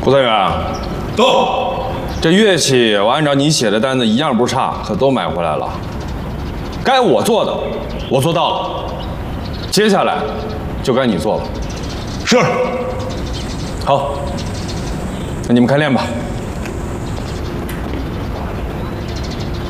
吴三元， 到。 这乐器我按照你写的单子一样不差，可都买回来了。该我做的，我做到了。接下来就该你做了。 是。 好，那你们开练吧。